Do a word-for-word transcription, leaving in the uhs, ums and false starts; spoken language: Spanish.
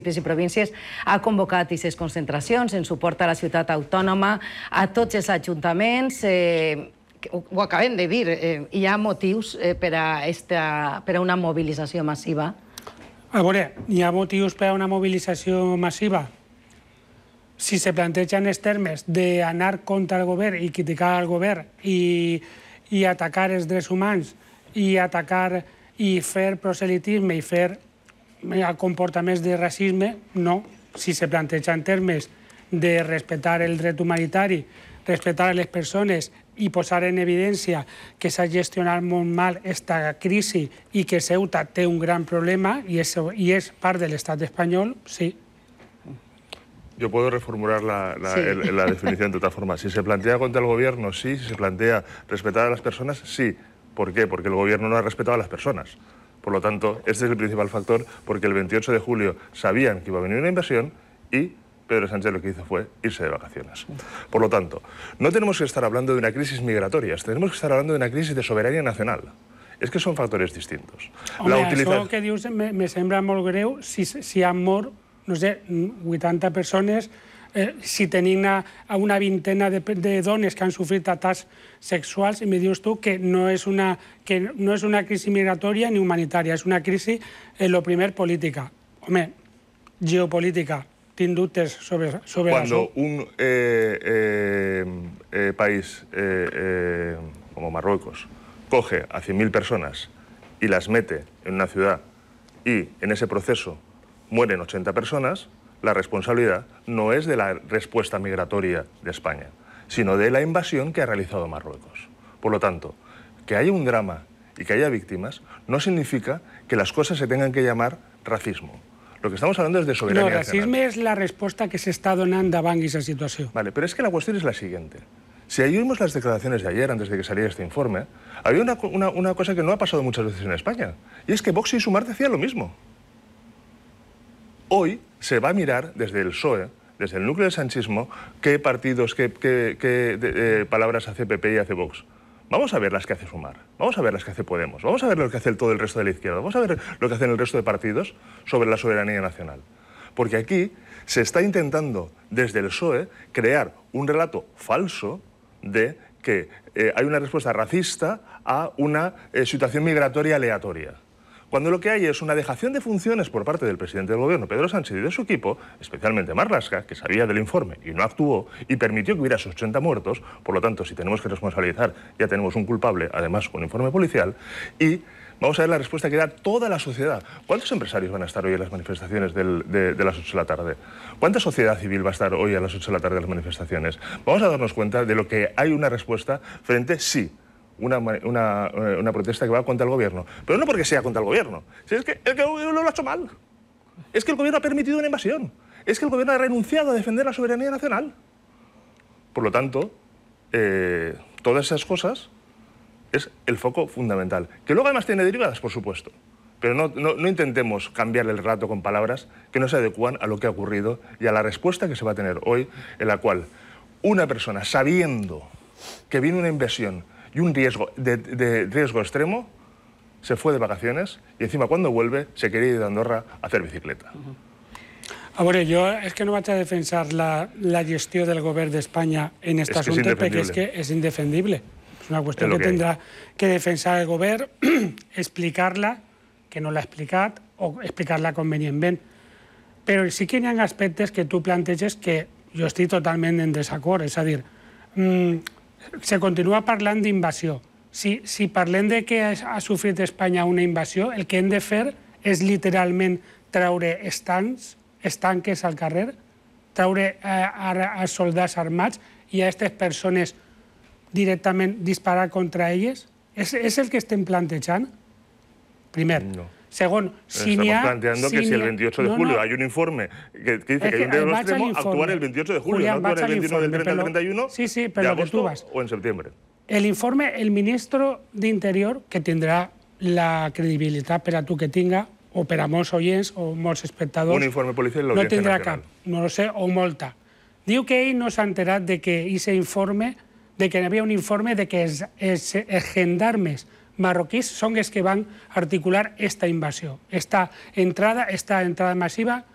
i províncies ha convocat aquestes concentracions en suport a la ciutat autònoma, a tots els ajuntaments. Eh, ho acabem de dir, eh, hi ha motius eh, per, a esta, per a una mobilització massiva? A veure, hi ha motius per a una mobilització massiva? Si se plantegen els termes d'anar contra el govern i criticar el govern i, i atacar els drets humans i atacar i fer proselitisme i fer comportaments de racisme, no. Si se plantegen termes de respectar el dret humanitari, respectar les persones i posar en evidència que s'ha gestionat molt mal aquesta crisi i que Ceuta té un gran problema i és, i és part de l'estat espanyol, sí. Yo puedo reformular la, la, sí. el, la definición de otra forma. Si se plantea contra el gobierno, sí. Si se plantea respetar a las personas, sí. ¿Por qué? Porque el gobierno no ha respetado a las personas. Por lo tanto, este es el principal factor, porque el veintiocho de julio sabían que iba a venir una invasión y Pedro Sánchez lo que hizo fue irse de vacaciones. Por lo tanto, no tenemos que estar hablando de una crisis migratoria, tenemos que estar hablando de una crisis de soberanía nacional. Es que son factores distintos. Home, la utilitat... això que dius me, me sembla molt greu si, si han mort, no sé, vuitanta persones, eh, si tenim una, una vintena de, de dones que han sofrit atacs sexuals i me dius tu que no és una, que no és una crisi migratòria ni humanitària, és una crisi, eh, lo primer, política. Home, geopolítica, tinc dubtes sobre, sobre Cuando això. un eh, eh, eh, país eh, eh, como Marruecos coge a cien mil personas y las mete en una ciudad y en ese proceso mueren ochenta personas, la responsabilidad no es de la respuesta migratoria de España, sino de la invasión que ha realizado Marruecos. Por lo tanto, que haya un drama y que haya víctimas no significa que las cosas se tengan que llamar racismo. Lo que estamos hablando es de soberanía nacional. nacional. No, racisme és la resposta que s'està donant davant aquesta situació. Vale, pero es que la cuestión es la siguiente. Si oímos las declaraciones de ayer, antes de que saliera este informe, había una, una, una cosa que no ha pasado muchas veces en España, y es que Vox y Sumar decían lo mismo. Hoy se va a mirar desde el P S O E, desde el núcleo del sanchismo, qué partidos, qué, qué, qué de, eh, palabras hace P P y hace Vox. Vamos a ver las que hace Sumar, vamos a ver las que hace Podemos, vamos a ver lo que hace todo el resto de la izquierda, vamos a ver lo que hacen el resto de partidos sobre la soberanía nacional. Porque aquí se está intentando, desde el P S O E, crear un relato falso de que eh, hay una respuesta racista a una eh, situación migratoria aleatoria. Cuando lo que hay es una dejación de funciones por parte del presidente del gobierno, Pedro Sánchez, y de su equipo, especialmente Marlaska, que sabía del informe y no actuó, y permitió que hubiera esos ochenta muertos. Por lo tanto, si tenemos que responsabilizar, ya tenemos un culpable, además con informe policial, y vamos a ver la respuesta que da toda la sociedad. ¿Cuántos empresarios van a estar hoy en las manifestaciones del, de, de las ocho de la tarde? ¿Cuánta sociedad civil va a estar hoy a las ocho de la tarde en las manifestaciones? Vamos a darnos cuenta de lo que hay una respuesta frente, sí, Una, una, una protesta que va contra el gobierno. Pero no porque sea contra el gobierno. Si es que el, que el gobierno lo ha hecho mal. Es que el gobierno ha permitido una invasión. Es que el gobierno ha renunciado a defender la soberanía nacional. Por lo tanto, eh, todas esas cosas es el foco fundamental. Que luego además tiene derivadas, por supuesto. Pero no, no, no intentemos cambiar el relato con palabras que no se adecúan a lo que ha ocurrido y a la respuesta que se va a tener hoy, en la cual una persona, sabiendo que viene una invasión y un riesgo de, de riesgo extremo, se fue de vacaciones y encima cuando vuelve se quería ir de Andorra a hacer bicicleta. Uh-huh. A veure, jo és que no vaig a defensar la, la gestió del govern d'Espanya en aquest assumpte perquè és que és indefendible. És una qüestió que, que tindrà que defensar el govern, explicar-la, que no l'ha explicat, o explicar-la convenientment. Però sí que hi ha aspectes que tu planteges que jo estic totalment en desacord. És a dir, mmm, se continua parlant d'invasió. Si, si parlem de que ha sofrit Espanya una invasió, el que hem de fer és literalment treure estancs, estanques al carrer, treure a, a, a soldats armats i a aquestes persones directament disparar contra elles. És, és el que estem plantejant? Primer. No. Segon, si n'hi ha... Estamos planteando si que si el veintiocho de no, julio no. hay un informe que, que dice es que, que hay un riesgo extremo, actuar el veintiocho de julio, Julián, no actuar el veintiuno, del treinta al treinta y uno sí, sí, de agosto o en septiembre. El informe, el ministro d'Interior, que tindrà la credibilitat per a tu que tinga, o per a molts oients o molts espectadors... Un informe policial no tindrà cap, no lo sé, o molta. Diu que ell no s'ha enterat de que ese informe, de que hi havia un informe de que els, els, els gendarmes marroquís són els que van articular esta invasió, esta entrada, esta entrada masiva